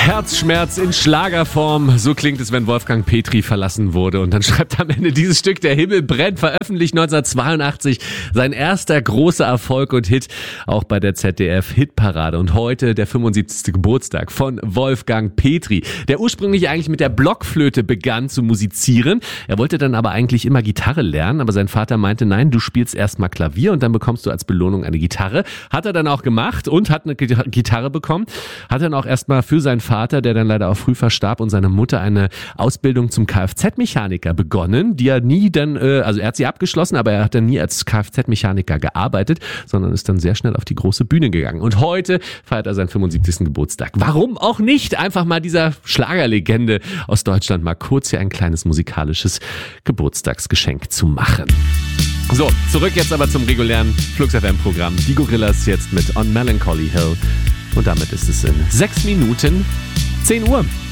Herzschmerz in Schlagerform. So klingt es, wenn Wolfgang Petri verlassen wurde. Und dann schreibt am Ende dieses Stück Der Himmel brennt, veröffentlicht 1982. Sein erster großer Erfolg und Hit, auch bei der ZDF-Hitparade. Und heute der 75. Geburtstag von Wolfgang Petri, der ursprünglich eigentlich mit der Blockflöte begann zu musizieren. Er wollte dann aber eigentlich immer Gitarre lernen, aber sein Vater meinte, nein, du spielst erstmal Klavier und dann bekommst du als Belohnung eine Gitarre. Hat er dann auch gemacht und hat eine Gitarre bekommen. Hat dann auch erstmal für seinen Vater, der dann leider auch früh verstarb, und seine Mutter eine Ausbildung zum Kfz-Mechaniker begonnen, die er nie dann, also er hat sie abgeschlossen, aber er hat dann nie als Kfz-Mechaniker gearbeitet, sondern ist dann sehr schnell auf die große Bühne gegangen. Und heute feiert er seinen 75. Geburtstag. Warum auch nicht? Einfach mal dieser Schlagerlegende aus Deutschland mal kurz hier ein kleines musikalisches Geburtstagsgeschenk zu machen. So, zurück jetzt aber zum regulären Flux FM-Programm. Die Gorillas jetzt mit On Melancholy Hill. Und damit ist es in 6 Minuten 10 Uhr.